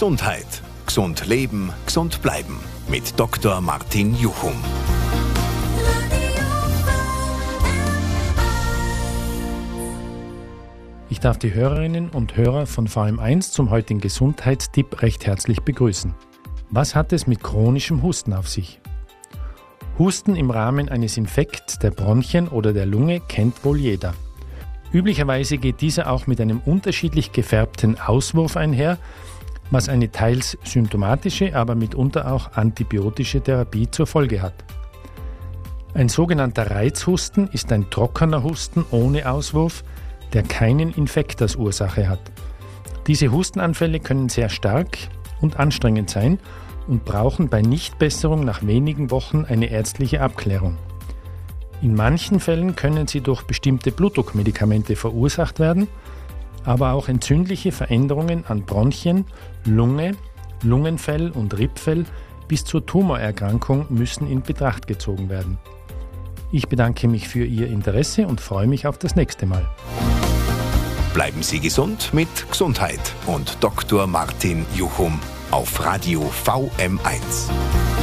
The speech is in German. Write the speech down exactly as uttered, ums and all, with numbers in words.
Gesundheit. Gesund leben, gesund bleiben. Mit Doktor Martin Juchum. Ich darf die Hörerinnen und Hörer von V M eins zum heutigen Gesundheitstipp recht herzlich begrüßen. Was hat es mit chronischem Husten auf sich? Husten im Rahmen eines Infekts der Bronchien oder der Lunge kennt wohl jeder. Üblicherweise geht dieser auch mit einem unterschiedlich gefärbten Auswurf einher, was eine teils symptomatische, aber mitunter auch antibiotische Therapie zur Folge hat. Ein sogenannter Reizhusten ist ein trockener Husten ohne Auswurf, der keinen Infekt als Ursache hat. Diese Hustenanfälle können sehr stark und anstrengend sein und brauchen bei Nichtbesserung nach wenigen Wochen eine ärztliche Abklärung. In manchen Fällen können sie durch bestimmte Blutdruckmedikamente verursacht werden, aber auch entzündliche Veränderungen an Bronchien, Lunge, Lungenfell und Rippfell bis zur Tumorerkrankung müssen in Betracht gezogen werden. Ich bedanke mich für Ihr Interesse und freue mich auf das nächste Mal. Bleiben Sie gesund mit Gesundheit und Doktor Martin Juchum auf Radio V M eins.